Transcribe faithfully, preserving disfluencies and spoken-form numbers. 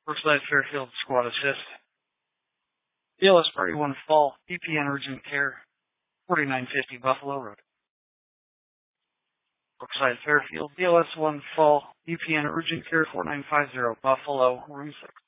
Brookside Fairfield Squad Assist. B L S Party one Fall, E P N Urgent Care, forty-nine fifty Buffalo Road. Brookside Fairfield, B L S one Fall, E P N Urgent Care, four nine five zero Buffalo, Room six.